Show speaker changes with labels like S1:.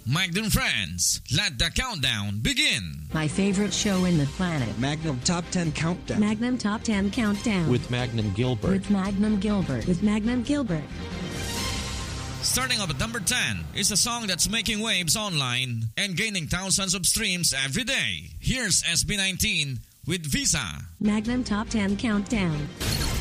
S1: Magnum friends, let the countdown begin.
S2: My favorite show in the planet.
S3: Magnum Top 10 Countdown.
S2: Magnum Top 10 Countdown.
S4: With Magnum Gilbert.
S2: With Magnum Gilbert. With Magnum Gilbert.
S1: Starting off at number 10 is a song that's making waves online and gaining thousands of streams every day. Here's SB19 with Visa.
S2: Magnum Top 10 Countdown.